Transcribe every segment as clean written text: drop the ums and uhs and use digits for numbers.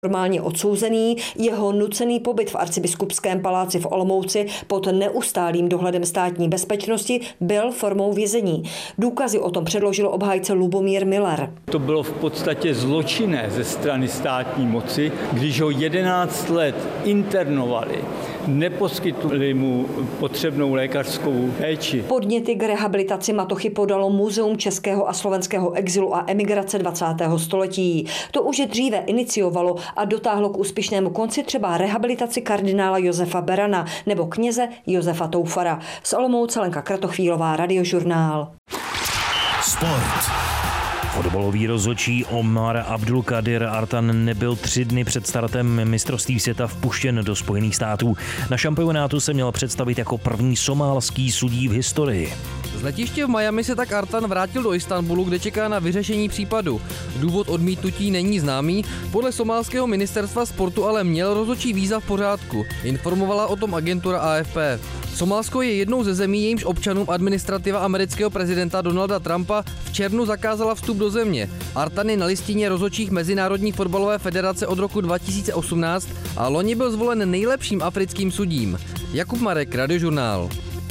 Formálně odsouzený, jeho nucený pobyt v arcibiskupském paláci v Olomouci pod neustálým dohledem státní bezpečnosti byl formou vězení. Důkazy o tom předložil obhájce Lubomír Miller. To bylo v podstatě zločinné ze strany státní moci, když ho 11 let internovali, neposkytli mu potřebnou lékařskou péči. Podněty k rehabilitaci Matochy podalo Muzeum českého a slovenského exilu a emigrace 20. století. To už dříve iniciovalo a dotáhlo k úspěšnému konci třeba rehabilitaci kardinála Josefa Berana nebo kněze Josefa Toufara. Z Olomouce Lenka Kratochvílová, Radiožurnál. Sport. Fotbalový rozhodčí Omar Abdulkadir Artan nebyl 3 dny před startem mistrovství světa vpuštěn do Spojených států. Na šampionátu se měl představit jako první somálský sudí v historii. Z letiště v Miami se tak Artan vrátil do Istanbulu, kde čeká na vyřešení případu. Důvod odmítnutí není známý, podle somálského ministerstva sportu ale měl rozhodčí víza v pořádku, informovala o tom agentura AFP. Somálsko je jednou ze zemí, jejímž občanům administrativa amerického prezidenta Donalda Trumpa v červnu zakázala vstup do země. Artan je na listině rozhodčích Mezinárodní fotbalové federace od roku 2018 a loni byl zvolen nejlepším africkým sudím. Jakub Marek, Radiožurnál.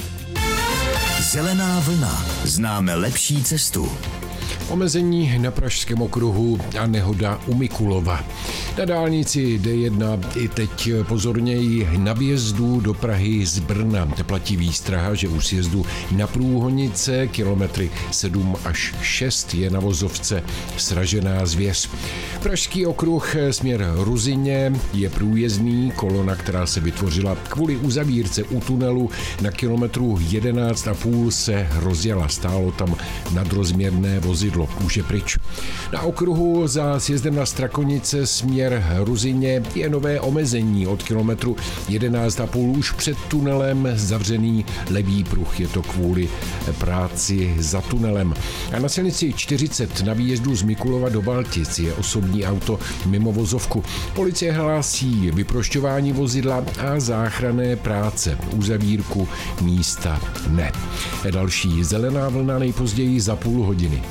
Zelená vlna. Známe lepší cestu. Omezení na Pražském okruhu a nehoda u Mikulova. Na dálnici D1 i teď pozorněji na výjezdu do Prahy z Brna. Platí výstraha, že u sjezdu na Průhonice kilometry 7 až 6 je na vozovce sražená zvěř. Pražský okruh směr Ruzyně je průjezdný, kolona, která se vytvořila kvůli uzavírce u tunelu na kilometru 11,5 se rozjela. Stálo tam nadrozměrné vozidlo. Už je pryč. Na okruhu za sjezdem na Strakonice směr Ruzyně je nové omezení od kilometru 11,5 už před tunelem zavřený levý pruh. Je to kvůli práci za tunelem. A na silnici 40 na výjezdu z Mikulova do Baltic je osobní auto mimo vozovku. Policie hlásí vyprošťování vozidla a záchranné práce. Uzavírku místa ne. Další zelená vlna nejpozději za půl hodiny.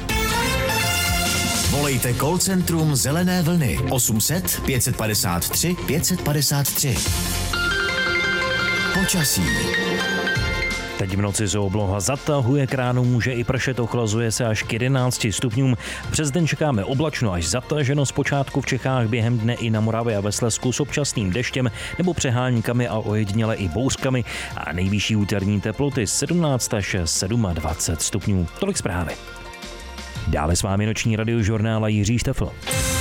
Volejte call centrum Zelené vlny 800 553 553. Počasí. Teď v noci se obloha zatahuje, k ránu může i pršet, ochlazuje se až k 11 stupňům. Přes den čekáme oblačno až zataženo, zpočátku v Čechách, během dne i na Moravě a ve Slezsku s občasným deštěm nebo přeháníkami a ojediněle i bouřkami a nejvyšší úterní teploty 17 až 27 stupňů. Tolik zprávy. Dále s vámi noční Radiožurnál a Jiří Štefl.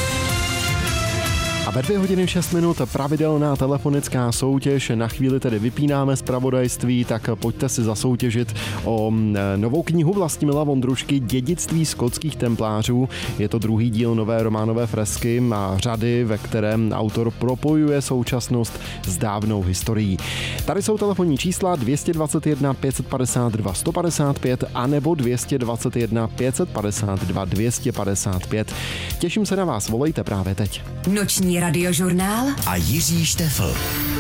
A ve 2 hodiny 6 minut pravidelná telefonická soutěž. Na chvíli tedy vypínáme zpravodajství, tak pojďte si zasoutěžit o novou knihu Vlastimila Vondrušky Dědictví skotských templářů. Je to druhý díl nové románové fresky a řady, ve kterém autor propojuje současnost s dávnou historií. Tady jsou telefonní čísla 221 552 155 a nebo 221 552 255. Těším se na vás, volejte právě teď. Noční Radiožurnál a Jiří Štefl.